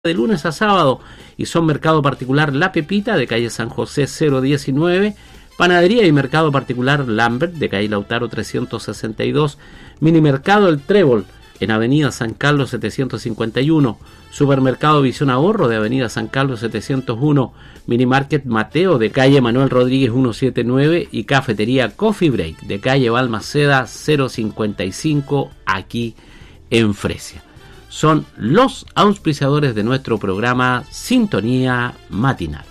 de lunes a sábado, y son Mercado Particular La Pepita de calle San José 019, Panadería y Mercado Particular Lambert de calle Lautaro 362, Minimercado El Trébol en avenida San Carlos 751, Supermercado Visión Ahorro de avenida San Carlos 701, Minimarket Mateo de calle Manuel Rodríguez 179 y Cafetería Coffee Break de calle Balmaceda 055 aquí en Fresia. Son los auspiciadores de nuestro programa Sintonía Matinal.